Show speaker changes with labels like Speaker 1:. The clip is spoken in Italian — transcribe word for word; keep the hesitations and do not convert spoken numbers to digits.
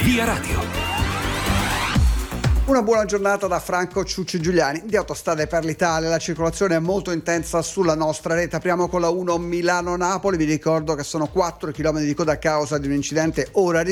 Speaker 1: Via Radio.
Speaker 2: Una buona giornata da Franco Ciucci Giuliani di Autostrade per l'Italia. La circolazione è molto intensa sulla nostra rete. Apriamo con la uno Milano-Napoli. Vi ricordo che sono quattro chilometri di coda a causa di un incidente ora